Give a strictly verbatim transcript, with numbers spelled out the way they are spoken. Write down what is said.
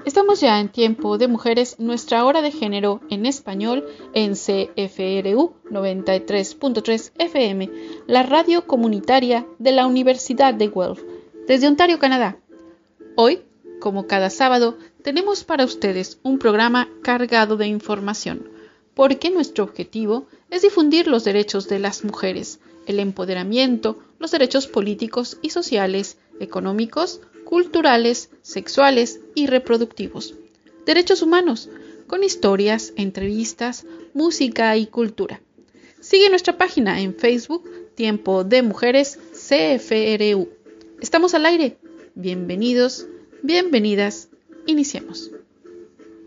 Estamos ya en Tiempo de Mujeres, nuestra hora de género en español en C F R U noventa y tres punto tres F M, la radio comunitaria de la Universidad de Guelph, desde Ontario, Canadá. Hoy, como cada sábado, tenemos para ustedes un programa cargado de información, porque nuestro objetivo es difundir los derechos de las mujeres, el empoderamiento, los derechos políticos y sociales, económicos, culturales, sexuales y reproductivos. Derechos humanos, con historias, entrevistas, música y cultura. Sigue nuestra página en Facebook, Tiempo de Mujeres C F R U. Estamos al aire. Bienvenidos, bienvenidas. Iniciemos.